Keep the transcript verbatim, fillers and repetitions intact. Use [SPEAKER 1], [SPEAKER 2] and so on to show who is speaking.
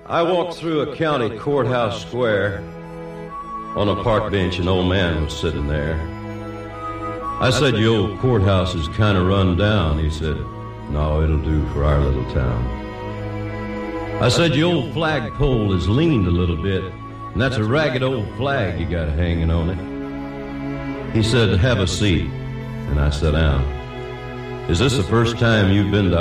[SPEAKER 1] I walked through a county courthouse square. On a park bench, an old man was sitting there. I said, "Your old courthouse is kind of run down." He said, "No, it'll do for our little town." I said, "Your old flagpole has leaned a little bit, and that's a ragged old flag you got hanging on it." He said, "Have a seat." And I sat down. "Is this the first time you've been to